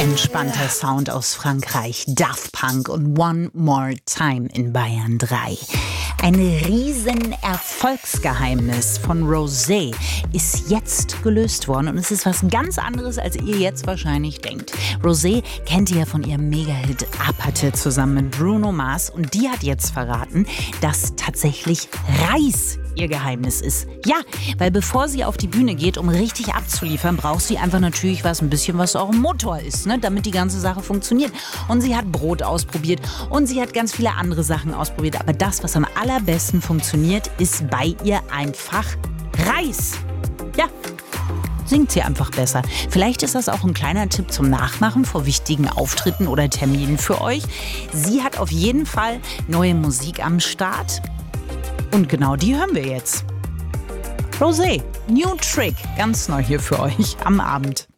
entspannter Sound aus Frankreich, Daft Punk und One More Time in Bayern 3. Ein riesen Erfolgsgeheimnis von Rosé ist jetzt gelöst worden und es ist was ganz anderes, als ihr jetzt wahrscheinlich denkt. Rosé kennt ihr ja von ihrem Mega-Hit Apathy zusammen mit Bruno Mars und die hat jetzt verraten, dass tatsächlich Reis ihr Geheimnis ist. Ja, weil bevor sie auf die Bühne geht, um richtig abzuliefern, braucht sie einfach natürlich ein bisschen was auch im Motor ist, ne, damit die ganze Sache funktioniert. Und sie hat Brot ausprobiert und sie hat ganz viele andere Sachen ausprobiert. Aber das, was am allerbesten funktioniert, ist bei ihr einfach Reis. Ja, singt sie einfach besser. Vielleicht ist das auch ein kleiner Tipp zum Nachmachen vor wichtigen Auftritten oder Terminen für euch. Sie hat auf jeden Fall neue Musik am Start. Und genau die hören wir jetzt. Rosé, New Trick, ganz neu hier für euch am Abend.